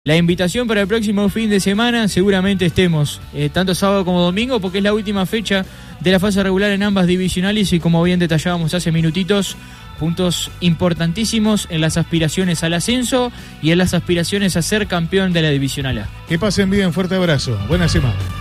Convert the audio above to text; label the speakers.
Speaker 1: La invitación para el próximo fin de semana, seguramente estemos tanto sábado como domingo, porque es la última fecha de la fase regular en ambas divisionales y como bien detallábamos hace minutitos, puntos importantísimos en las aspiraciones al ascenso y en las aspiraciones a ser campeón de la divisional A.
Speaker 2: Que pasen bien, fuerte abrazo, buena semana.